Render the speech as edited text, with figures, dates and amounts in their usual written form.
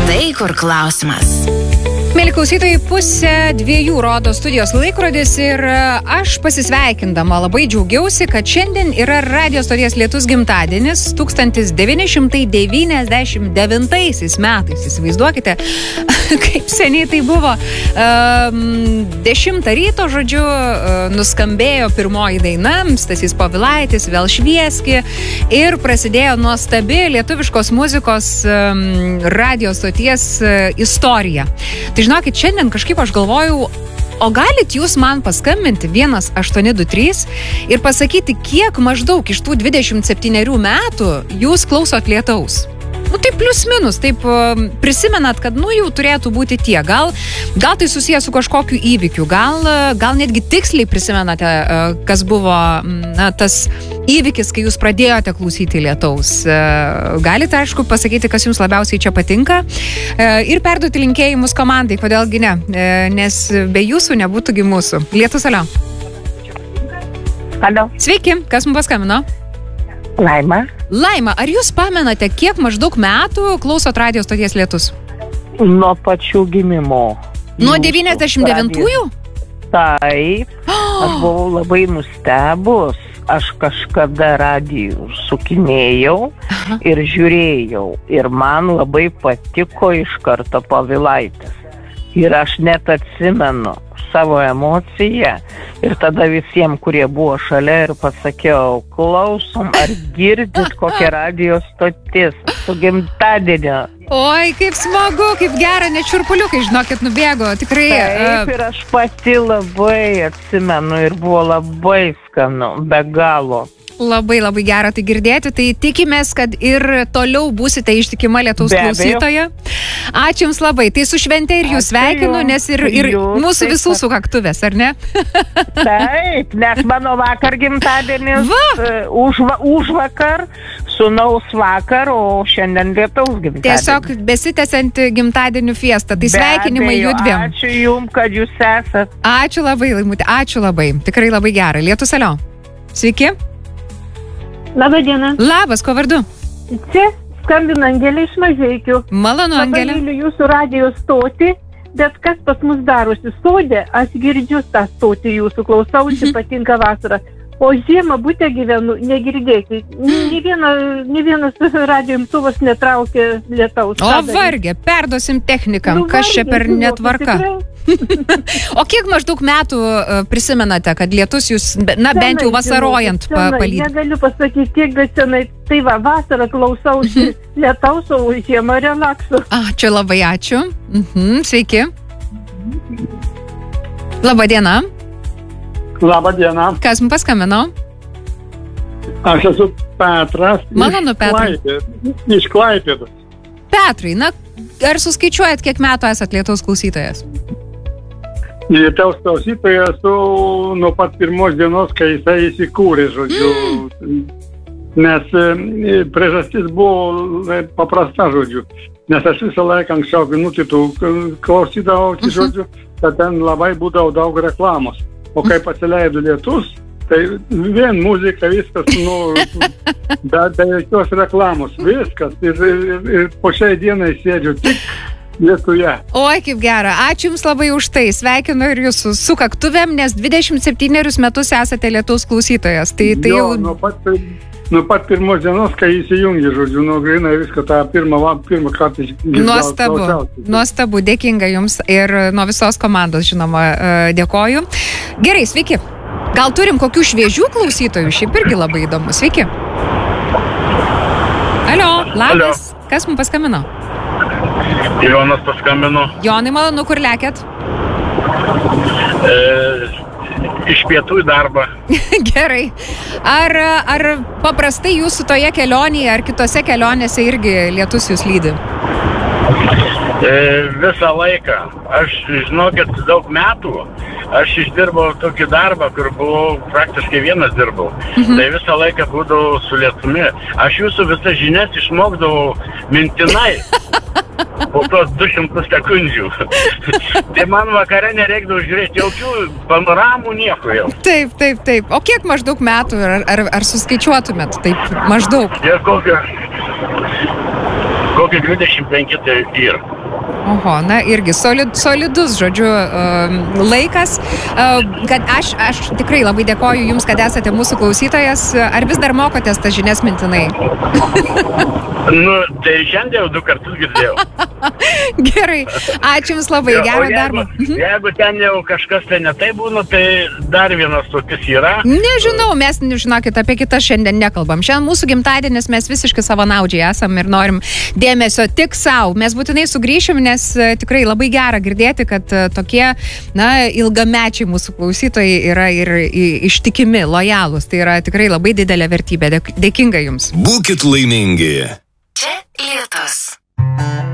Tai kur klausimas. Mėly klausytojai, 1:02 rodo studijos laikrodis ir aš pasisveikindama labai džiaugiausi, kad šiandien yra radijo stoties Lietus gimtadienis 1999 metais. Įsivaizduokite, kaip seniai tai buvo. 10 ryto, žodžiu, nuskambėjo pirmoji daina, Stasys Povilaitis, Vėl švieski, ir prasidėjo nuostabi lietuviškos muzikos radijo stoties istorija. Tai žinokit, šiandien kažkaip aš galvojau, o galit jūs man paskambinti 1823 ir pasakyti, kiek maždaug iš tų 27 metų jūs klausot Lietaus? Nu, taip plius minus, taip prisimenat, kad, jau turėtų būti tie. Gal tai susijęs su kažkokiu įvykiu, gal netgi tiksliai prisimenate, kas buvo tas įvykis, kai jūs pradėjote klausyti Lietaus. Galite, aišku, pasakyti, kas jums labiausiai čia patinka ir perduoti linkėjimus komandai, kodėlgi ne, nes be jūsų nebūtų mūsų. Lietus, alio. Alio. Sveiki, kas mums paskambino? Laima. Laima, ar jūs pamenate, kiek maždaug metų klausot radijo stoties Lietus? Nuo pačių gimimo. Nuo 99-ųjų? Taip. Aš buvau labai nustebus. Aš kažkada radijų sukinėjau ir žiūrėjau. Ir man labai patiko iš karto Povilaitis. Ir aš net atsimenu savo emociją ir tada visiems, kurie buvo šalia, ir pasakiau, klausom, ar girdit kokią radijo stotis su gimtadieniu. Oi, kaip smagu, kaip gera, net šiurpuliukai, žinokit, nubėgo, tikrai. Taip, ir aš pati labai atsimenu ir buvo labai skanu, be galo. Labai, labai gera tai girdėti, tai tikimės, kad ir toliau būsite ištikima Lietaus klausytoja. Ačiū Jums labai, tai su švente ir Jūs sveikinu, nes ir mūsų visų sukaktuvės, ar ne? Taip, nes mano vakar gimtadienis, užvakar, sūnaus vakar, o šiandien Lietaus gimtadienis. Tiesiog besitęsianti gimtadienių fiesta, tai sveikinimai judviem. Ačiū Jums, kad Jūs esat. Ačiū labai, Laimutė, ačiū labai, tikrai labai gera. Lietus, alio. Sveiki. Labą dieną. Labas, ko vardu? Čia skambina Angelė iš Mažeikių. Malonu, Angelė. Labai myliu jūsų radijo stotį, bet kas pas mus darosi sode, aš girdžiu tą stotį jūsų, klausausi, patinka vasara. O žiemą bute gyvenu, negirdėti. Nė vienas radijo imtuvas netraukia Lietaus. O vargė, perduosim technikam, kas čia per netvarka. O kiek maždaug metų prisimenate, kad Lietus jūs, bent jau vasarojant palydi? Negaliu pasakyti tiek, bet senai, tai vasarą klausausi Lietaus, o žiemą relaksu. Čia labai ačiū. Sveiki. Labą dieną. Labą dieną. Kas mums paskambino? Aš esu Petras. Malonu, Petrai. Iš Klaipėdos. Petrai, ar suskaičiuojat, kiek metų esat Lietaus klausytojas? Lietaus klausytojas nuo pat pirmos dienos, kai jisai įsikūrė, žodžiu. Nes priežastis buvo paprasta, žodžiu. Nes aš visą laiką anksčiau kitų klausydavau, žodžiu, kad ten labai būdavo daug reklamos. O kai pasileido Lietus, tai vien muzika, viskas, be jokios reklamos, viskas. Ir po šiai dienai sėdžiu tik Lietuje. Oi, kaip gera. Ačiū Jums labai už tai. Sveikinu ir Jūsų sukaktuvėm, nes 27 metus esate Lietaus klausytojas. Tai jau... Nuo pat pirmos dienos, kai įsijungi, žodžiu, grinai viską tą pirmą kartą išgirdau. Nuostabu, dėkinga Jums ir nuo visos komandos, žinoma, dėkoju. Gerai, sveiki. Gal turim kokių šviežių klausytojų? Šiaip irgi labai įdomu. Sveiki. Alio, labas. Kas mums paskambino? Jonas paskambino. Jonai, malonu, kur lekėt? Iš pietų į darbą. Gerai. Ar paprastai jūsų toje kelionėje ar kitose kelionėse irgi Lietus jūs lydi? Visą laiką. Aš, žinokit, daug metų aš išdirbau tokį darbą, kur buvau praktiškai vienas dirbau. Tai visą laiką būdavau su Lietumi. Aš jūsų visas žinias išmokdavau mintinai. Po tos 200 sekundžių. Tai man vakare nereikdavo žiūrėti jokių panoramų, nieko jau. Taip. O kiek maždaug metų, ar suskaičiuotumėt? Taip, maždaug. Ir kokie 25 tai ir. Oho, na irgi solidus, žodžiu, laikas. Kad aš tikrai labai dėkoju Jums, kad esate mūsų klausytojas. Ar vis dar mokotės tas žinias mintinai? Tai šiandien jau 2 kartus girdėjau. Gerai, ačiū Jums labai, gero darbo. Jeigu ten jau kažkas tai netai būna, tai dar vienas stotis yra. Nežinau, mes, žinokit, apie kitas šiandien nekalbam. Šiandien mūsų gimtadienis, mes visiškai savanaudžiai esam ir norim dėmesio tik savo. Mes būtinai sugrįšim, nes tikrai labai gera girdėti, kad tokie, ilgamečiai mūsų klausytojai yra ir ištikimi, lojalūs. Tai yra tikrai labai didelė vertybė. Dėkinga Jums. Būkit laimingi. Čia Lietus.